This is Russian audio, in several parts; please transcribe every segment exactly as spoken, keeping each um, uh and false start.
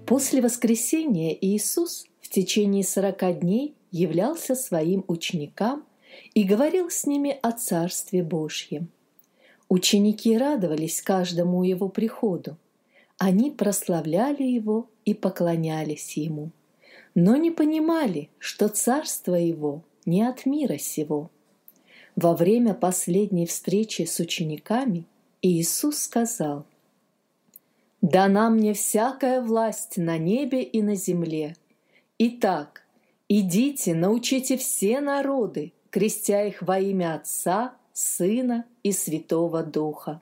После воскресения Иисус в течение сорока дней являлся своим ученикам и говорил с ними о Царстве Божьем. Ученики радовались каждому его приходу. Они прославляли его и поклонялись ему, но не понимали, что царство его не от мира сего. Во время последней встречи с учениками Иисус сказал: «Дана мне всякая власть на небе и на земле. Итак, идите, научите все народы, крестя их во имя Отца, Сына и Святого Духа».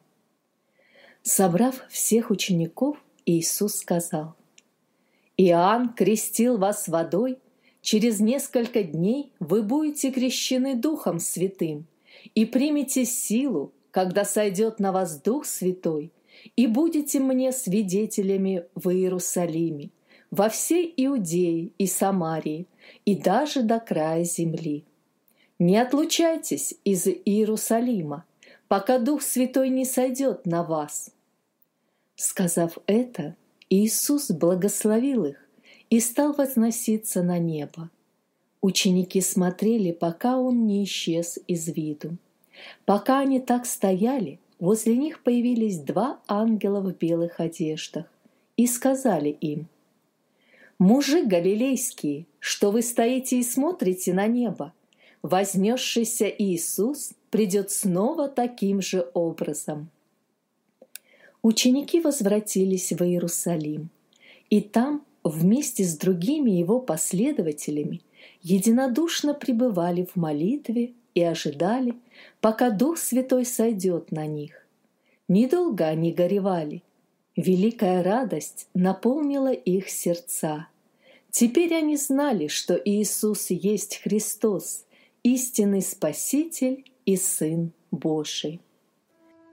Собрав всех учеников, Иисус сказал: «Иоанн крестил вас водой, через несколько дней вы будете крещены Духом Святым и примете силу, когда сойдет на вас Дух Святой, и будете мне свидетелями в Иерусалиме, во всей Иудее и Самарии, и даже до края земли. Не отлучайтесь из Иерусалима, пока Дух Святой не сойдет на вас». Сказав это, Иисус благословил их и стал возноситься на небо. Ученики смотрели, пока Он не исчез из виду. Пока они так стояли, возле них появились два ангела в белых одеждах и сказали им: «Мужи галилейские, что вы стоите и смотрите на небо? Вознесшийся Иисус придет снова таким же образом». Ученики возвратились в Иерусалим, и там вместе с другими его последователями единодушно пребывали в молитве и ожидали, пока Дух Святой сойдет на них. Недолго они горевали. Великая радость наполнила их сердца. Теперь они знали, что Иисус есть Христос, истинный Спаситель и Сын Божий.